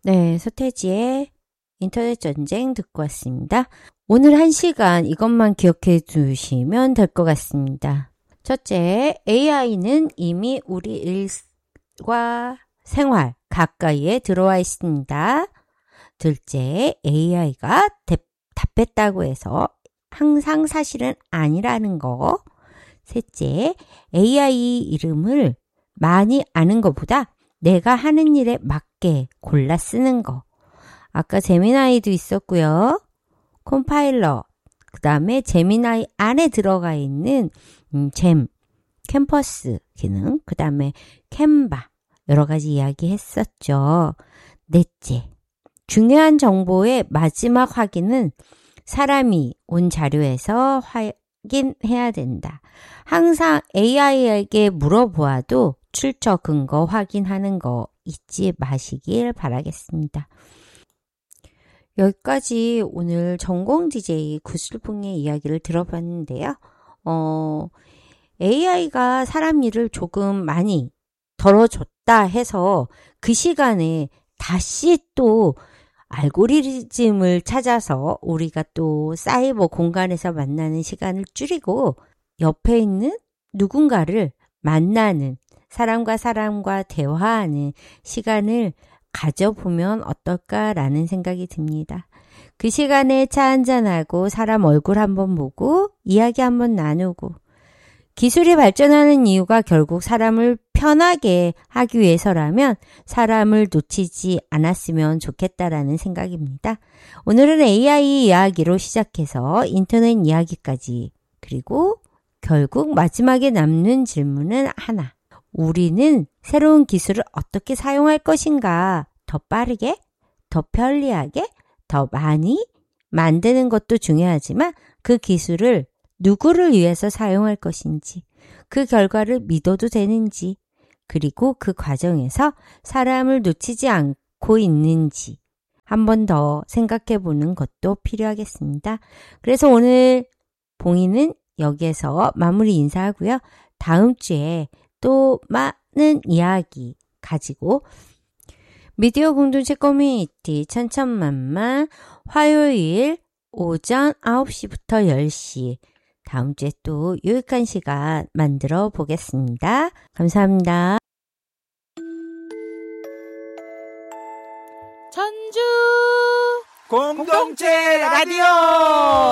네, 서태지의 인터넷 전쟁 듣고 왔습니다. 오늘 1시간 이것만 기억해 두시면 될 것 같습니다. 첫째, AI는 이미 우리 일과 생활 가까이에 들어와 있습니다. 둘째, AI가 답했다고 해서 항상 사실은 아니라는 거. 셋째, AI 이름을 많이 아는 것보다 내가 하는 일에 맞게 골라 쓰는 거. 아까 제미나이도 있었고요. 콤파일러, 그 다음에 제미나이 안에 들어가 있는 캠퍼스 기능, 그 다음에 캔바, 여러 가지 이야기 했었죠. 넷째, 중요한 정보의 마지막 확인은 사람이 온 자료에서 확인해야 된다. 항상 AI에게 물어보아도 출처 근거 확인하는 거 잊지 마시길 바라겠습니다. 여기까지 오늘 전공 DJ 구슬풍의 이야기를 들어봤는데요. AI가 사람 일을 조금 많이 덜어줬다 해서 그 시간에 다시 또 알고리즘을 찾아서 우리가 또 사이버 공간에서 만나는 시간을 줄이고 옆에 있는 누군가를 만나는 사람과 사람과 대화하는 시간을 가져보면 어떨까라는 생각이 듭니다. 그 시간에 차 한잔하고 사람 얼굴 한번 보고 이야기 한번 나누고 기술이 발전하는 이유가 결국 사람을 편하게 하기 위해서라면 사람을 놓치지 않았으면 좋겠다라는 생각입니다. 오늘은 AI 이야기로 시작해서 인터넷 이야기까지 그리고 결국 마지막에 남는 질문은 하나. 우리는 새로운 기술을 어떻게 사용할 것인가? 더 빠르게, 더 편리하게, 더 많이 만드는 것도 중요하지만 그 기술을 누구를 위해서 사용할 것인지, 그 결과를 믿어도 되는지, 그리고 그 과정에서 사람을 놓치지 않고 있는지 한 번 더 생각해 보는 것도 필요하겠습니다. 그래서 오늘 봉이는 여기에서 마무리 인사하고요. 다음 주에 또 많은 이야기 가지고 미디어 공동체 커뮤니티 천천만만 화요일 오전 9시부터 10시 다음 주에 또 유익한 시간 만들어 보겠습니다. 감사합니다. 전주 공동체 라디오